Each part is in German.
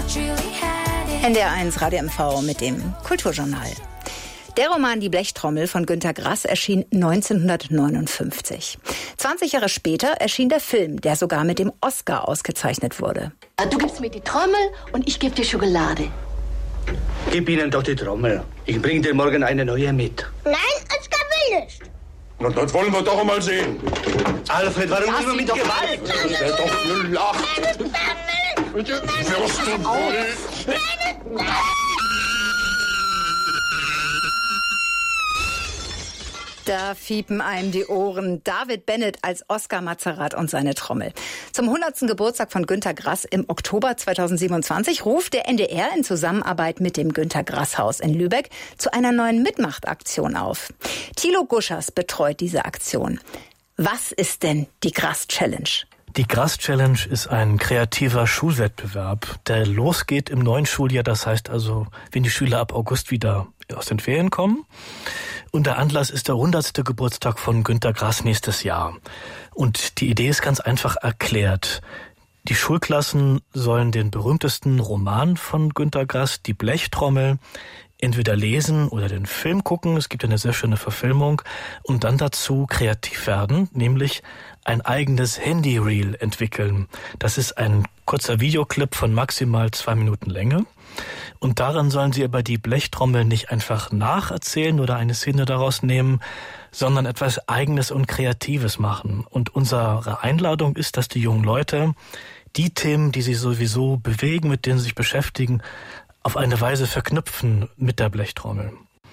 NDR1 Radio MV mit dem Kulturjournal. Der Roman Die Blechtrommel von Günter Grass erschien 1959. 20 Jahre später erschien der Film, der sogar mit dem Oscar ausgezeichnet wurde. Du gibst mir die Trommel und ich gebe dir Schokolade. Gib ihnen doch die Trommel. Ich bring dir morgen eine neue mit. Nein, Oskar will nicht. Na, das wollen wir doch mal sehen. Alfred, warum immer mit Gewalt? Das wird doch gelacht. Wirst du wohl? Da fiepen einem die Ohren. David Bennett als Oskar Mazerat und seine Trommel. Zum 100. Geburtstag von Günter Grass im Oktober 2027 ruft der NDR in Zusammenarbeit mit dem Günter-Grass-Haus in Lübeck zu einer neuen Mitmachtaktion auf. Thilo Guschers betreut diese Aktion. Was ist denn die Grass-Challenge? Die Grass-Challenge ist ein kreativer Schulwettbewerb, der losgeht im neuen Schuljahr. Das heißt also, wenn die Schüler ab August wieder aus den Ferien kommen. Und der Anlass ist der 100. Geburtstag von Günter Grass nächstes Jahr. Und die Idee ist ganz einfach erklärt. Die Schulklassen sollen den berühmtesten Roman von Günter Grass, Die Blechtrommel, entweder lesen oder den Film gucken. Es gibt eine sehr schöne Verfilmung. Und dann dazu kreativ werden, nämlich ein eigenes Handy-Reel entwickeln. Das ist ein kurzer Videoclip von maximal 2 Minuten Länge. Und darin sollen sie aber die Blechtrommel nicht einfach nacherzählen oder eine Szene daraus nehmen, sondern etwas Eigenes und Kreatives machen. Und unsere Einladung ist, dass die jungen Leute die Themen, die sie sowieso bewegen, mit denen sie sich beschäftigen, auf eine Weise verknüpfen mit der Blechtrommel.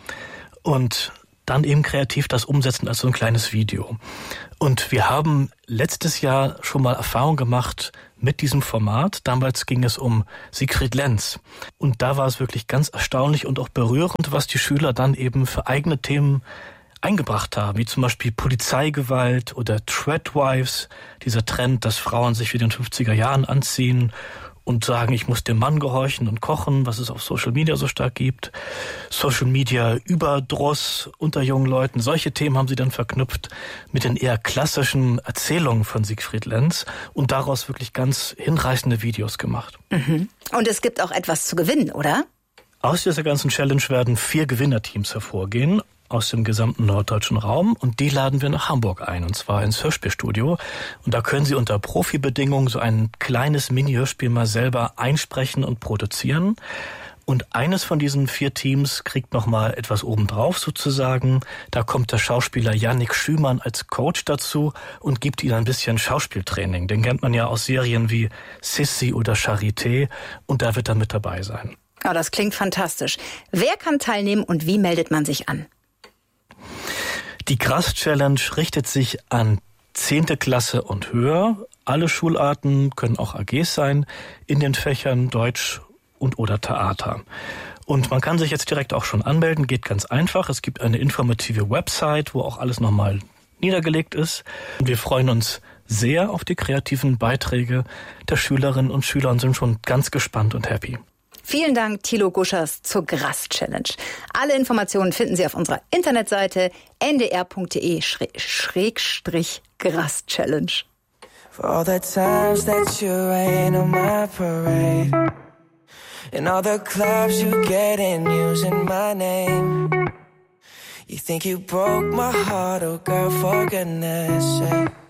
Und dann eben kreativ das umsetzen als so ein kleines Video. Und wir haben letztes Jahr schon mal Erfahrung gemacht mit diesem Format. Damals ging es um Siegfried Lenz. Und da war es wirklich ganz erstaunlich und auch berührend, was die Schüler dann eben für eigene Themen eingebracht haben, wie zum Beispiel Polizeigewalt oder Treadwives, dieser Trend, dass Frauen sich wie in den 50er Jahren anziehen und sagen, ich muss dem Mann gehorchen und kochen, was es auf Social Media so stark gibt. Social Media Überdruss unter jungen Leuten. Solche Themen haben sie dann verknüpft mit den eher klassischen Erzählungen von Siegfried Lenz und daraus wirklich ganz hinreißende Videos gemacht. Mhm. Und es gibt auch etwas zu gewinnen, oder? Aus dieser ganzen Challenge werden 4 Gewinnerteams hervorgehen aus dem gesamten norddeutschen Raum und die laden wir nach Hamburg ein, und zwar ins Hörspielstudio. Und da können Sie unter Profibedingungen so ein kleines Mini-Hörspiel mal selber einsprechen und produzieren. Und eines von diesen 4 Teams kriegt nochmal etwas obendrauf sozusagen. Da kommt der Schauspieler Yannick Schümann als Coach dazu und gibt ihnen ein bisschen Schauspieltraining. Den kennt man ja aus Serien wie Sissi oder Charité und da wird er mit dabei sein. Oh, das klingt fantastisch. Wer kann teilnehmen und wie meldet man sich an? Die Grass-Challenge richtet sich an 10. Klasse und höher. Alle Schularten können auch AGs sein in den Fächern Deutsch und oder Theater. Und man kann sich jetzt direkt auch schon anmelden, geht ganz einfach. Es gibt eine informative Website, wo auch alles nochmal niedergelegt ist. Und wir freuen uns sehr auf die kreativen Beiträge der Schülerinnen und Schüler und sind schon ganz gespannt und happy. Vielen Dank, Thilo Guschers zur Grass-Challenge. Alle Informationen finden Sie auf unserer Internetseite ndr.de/Grass-Challenge. For all the times that you rain on my parade and all the clubs you get in using my name. You think you broke my heart, oh girl, for goodness sake.